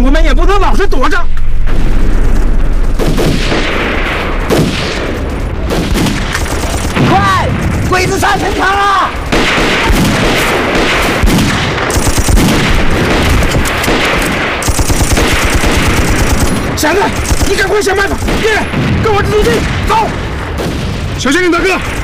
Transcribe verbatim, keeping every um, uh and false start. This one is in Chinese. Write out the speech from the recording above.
我们也不能老是躲着。 快，鬼子上城墙了！ 闪子，你赶快想办法！别人，跟我这组队，走！ 小心点，大哥！